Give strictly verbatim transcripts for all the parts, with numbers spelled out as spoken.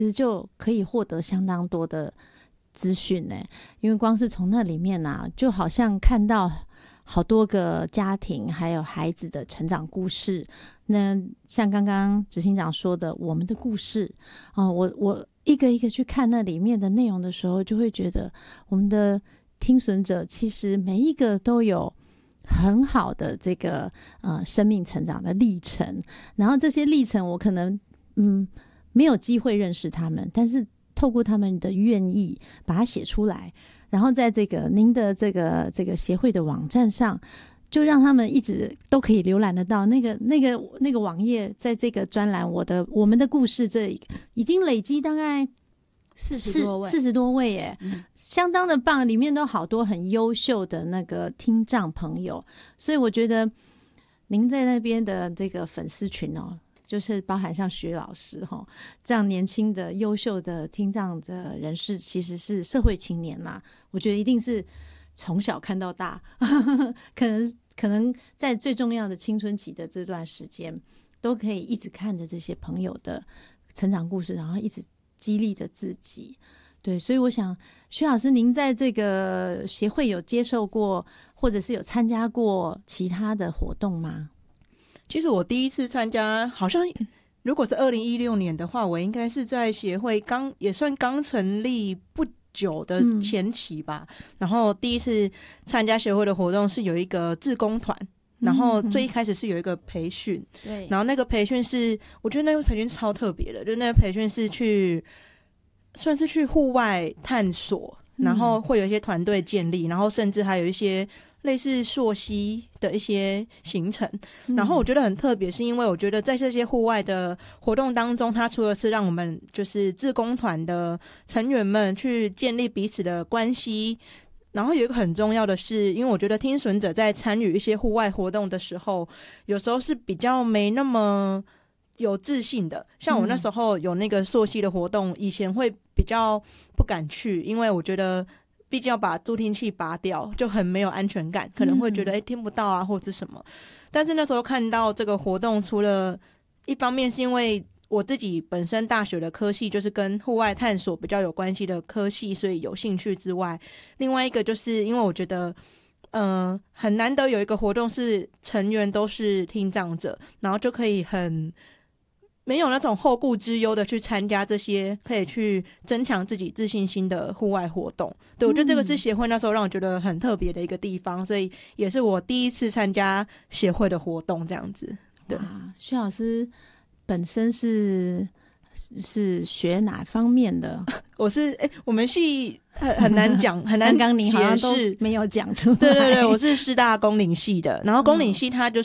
其实就可以获得相当多的资讯呢，因为光是从那里面啊，就好像看到好多个家庭还有孩子的成长故事。那像刚刚执行长说的我们的故事、呃、我我一个一个去看那里面的内容的时候，就会觉得我们的听损者其实每一个都有很好的这个呃生命成长的历程，然后这些历程我可能嗯没有机会认识他们，但是透过他们的愿意把它写出来，然后在这个您的这个这个协会的网站上，就让他们一直都可以浏览得到那个那个那个网页，在这个专栏我的我们的故事，这已经累积大概四十多位， 四十多位耶、 嗯， 相当的棒，里面都好多很优秀的那个听障朋友，所以我觉得您在那边的这个粉丝群哦，就是包含像徐老师齁这样年轻的优秀的听障的人士，其实是社会青年啦，我觉得一定是从小看到大可能可能在最重要的青春期的这段时间，都可以一直看着这些朋友的成长故事，然后一直激励着自己。对，所以我想徐老师您在这个协会有接受过或者是有参加过其他的活动吗？ 其实我第一次参加好像如果是二零一六年的话，我应该是在协会刚也算刚成立不久的前期吧、嗯、然后第一次参加协会的活动是有一个志工团，然后最一开始是有一个培训，对，然后那个培训是我觉得那个培训超特别的，就那个培训是去算是去户外探索，然后会有一些团队建立，然后甚至还有一些类似溯溪的一些行程，然后我觉得很特别，是因为我觉得在这些户外的活动当中，它除了是让我们就是志工团的成员们去建立彼此的关系，然后有一个很重要的是，因为我觉得听损者在参与一些户外活动的时候，有时候是比较没那么有自信的，像我那时候有那个溯溪的活动、嗯、以前会比较不敢去，因为我觉得毕竟要把助听器拔掉就很没有安全感，可能会觉得、嗯、诶听不到啊或者什么。但是那时候看到这个活动，除了一方面是因为我自己本身大学的科系就是跟户外探索比较有关系的科系，所以有兴趣之外，另外一个就是因为我觉得呃，很难得有一个活动是成员都是听障者，然后就可以很没有那种后顾之忧的去参加这些可以去增强自己自信心的户外活动。对，我觉得这个是协会那时候让我觉得很特别的一个地方，所以也是我第一次参加协会的活动这样子。对， 徐老师本身是是学哪方面的？ 我是哎、欸，我们系很很难讲，很难。 刚刚你好像都没有讲出来。 对对对，我是师大公领系的，然后公领系它就是、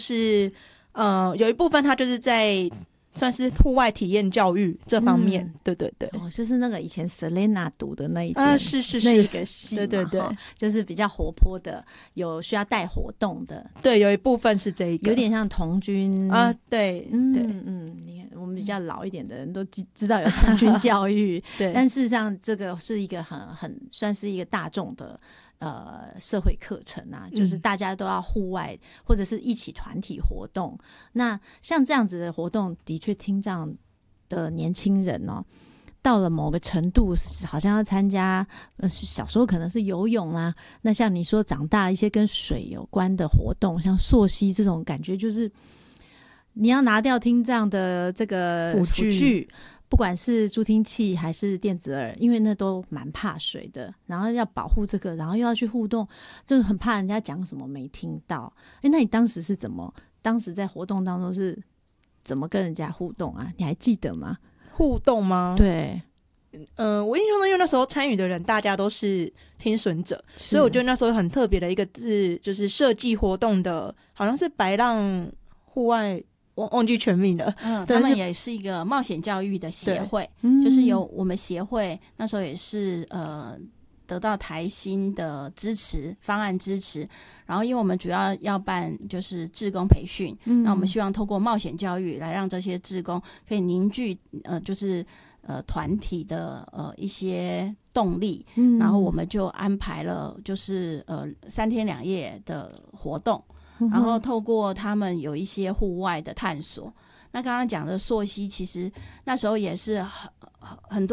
嗯、呃有一部分它就是在算是户外体验教育这方面、嗯、对对对、 哦、就是那个以前 Selena 读的那一间、 啊、是是是那一个系， 对对对， 就是比较活泼的，有需要带活动的， 对，有一部分是这一个， 有点像童军啊，对嗯对嗯，你看我们比较老一点的人都知道有童军教育对，但事实上这个是一个很很算是一个大众的呃，社会课程啊，就是大家都要户外、嗯、或者是一起团体活动。那像这样子的活动，的确听这样的年轻人哦，到了某个程度，好像要参加，呃，小时候可能是游泳啊，那像你说长大一些跟水有关的活动，像溯溪这种感觉，就是你要拿掉听障的这个辅具。不管是助听器还是电子耳，因为那都蛮怕水的，然后要保护这个，然后又要去互动，就很怕人家讲什么没听到。诶，那你当时是怎么当时在活动当中是怎么跟人家互动啊？你还记得吗？ 互动吗？ 对， 呃，我印象中因为那时候参与的人大家都是听损者，所以我觉得那时候很特别的一个是就是设计活动的，好像是白浪户外忘忘记全名了， 嗯，他们也是一个冒险教育的协会，就是由我们协会那时候也是呃得到台新的支持方案支持，然后因为我们主要要办就是志工培训，嗯，那我们希望透过冒险教育来让这些志工可以凝聚呃就是呃团体的呃一些动力，嗯，然后我们就安排了就是呃三天两夜的活动。然后透过他们有一些户外的探索，那刚刚讲的溯溪其实那时候也是很很多